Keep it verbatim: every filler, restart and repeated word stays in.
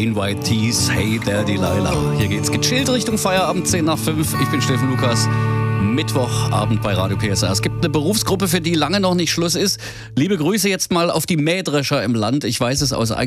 Plain White Tees, Hey there Delilah. Hier geht's gechillt Richtung Feierabend, zehn nach fünf. Ich bin Steffen Lukas. Mittwochabend bei Radio P S R. Es gibt eine Berufsgruppe, für die lange noch nicht Schluss ist. Liebe Grüße jetzt mal auf die Mähdrescher im Land. Ich weiß es aus